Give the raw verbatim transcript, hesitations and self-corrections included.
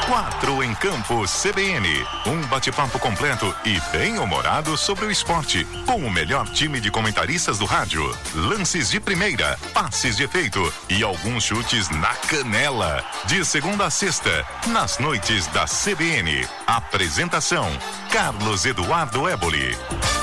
Quatro em Campo C B N. Um bate-papo completo e bem-humorado sobre o esporte, com o melhor time de comentaristas do rádio. Lances de primeira, passes de efeito e alguns chutes na canela. De segunda a sexta, nas noites da C B N. Apresentação: Carlos Eduardo Éboli.